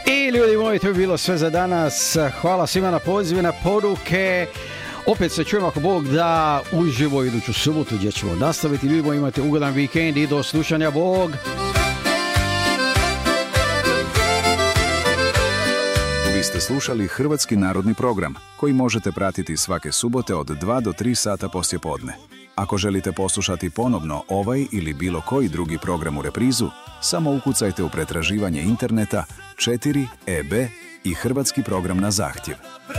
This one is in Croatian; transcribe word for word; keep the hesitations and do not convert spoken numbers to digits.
I ljudi moji, to je bilo sve za danas. Hvala svima na pozive, na poruke. Opet se čujemo ako Bog da uživo iduću subotu gdje ćemo nastaviti. Ljudi moji, imate ugodan vikend i do slušanja. Bog! Vi ste slušali Hrvatski narodni program koji možete pratiti svake subote od dva do tri sata poslijepodne. Ako želite poslušati ponovno ovaj ili bilo koji drugi program u reprizu, samo ukucajte u pretraživanje interneta četiri E B i Hrvatski program na zahtjev.